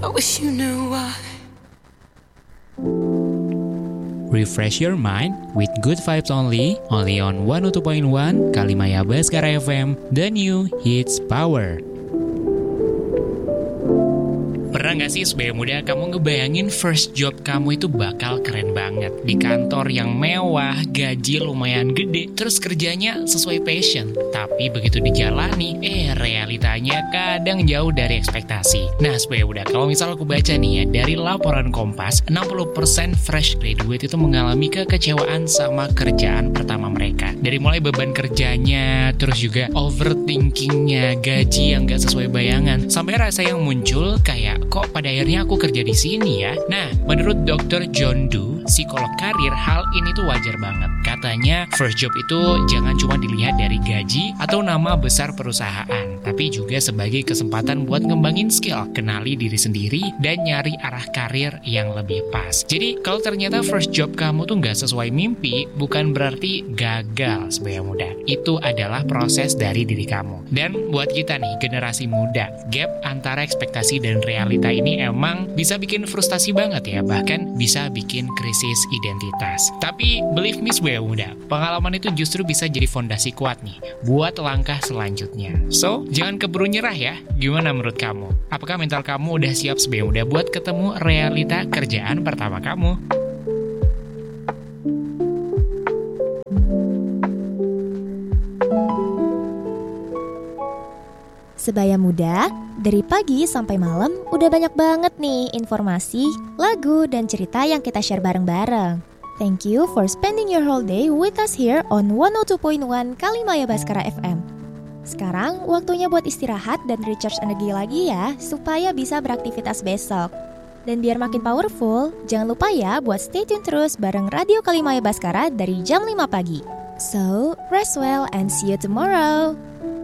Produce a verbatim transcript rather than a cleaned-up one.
I wish you knew why. Refresh your mind with good vibes only, only on one oh two point one Kalimaya Baskara F M, the new hits power. Pernah gak sih sebagai muda kamu ngebayangin first job kamu itu bakal keren banget? Di kantor yang mewah, gaji lumayan gede, terus kerjanya sesuai passion. Tapi begitu dijalani, eh realitanya kadang jauh dari ekspektasi. Nah sebagai muda, kalau misal aku baca nih ya, dari laporan Kompas, enam puluh persen fresh graduate itu mengalami kekecewaan sama kerjaan pertama mereka. Dari mulai beban kerjanya, terus juga overthinkingnya, gaji yang gak sesuai bayangan, sampai rasa yang muncul kayak, kok pada akhirnya aku kerja di sini ya? Nah, menurut dokter John Doe, psikolog karir, hal ini tuh wajar banget. Katanya, first job itu jangan cuma dilihat dari gaji atau nama besar perusahaan, tapi juga sebagai kesempatan buat ngembangin skill, kenali diri sendiri, dan nyari arah karir yang lebih pas. Jadi, kalau ternyata first job kamu tuh nggak sesuai mimpi, bukan berarti gagal sebagai muda. Itu adalah proses dari diri kamu. Dan buat kita nih, generasi muda, gap antara ekspektasi dan realita ini emang bisa bikin frustasi banget ya, bahkan bisa bikin krisis identitas. Tapi believe me sebagai muda, pengalaman itu justru bisa jadi fondasi kuat nih buat langkah selanjutnya. So, jangan keburu nyerah ya. Gimana menurut kamu? Apakah mental kamu udah siap sebagai muda buat ketemu realita kerjaan pertama kamu? Sebaya muda, dari pagi sampai malam udah banyak banget nih informasi, lagu, dan cerita yang kita share bareng-bareng. Thank you for spending your whole day with us here on one oh two point one Kalimaya Baskara F M. Sekarang waktunya buat istirahat dan recharge energi lagi ya, supaya bisa beraktivitas besok. Dan biar makin powerful, jangan lupa ya buat stay tune terus bareng Radio Kalimaya Baskara dari jam lima pagi. So, rest well and see you tomorrow.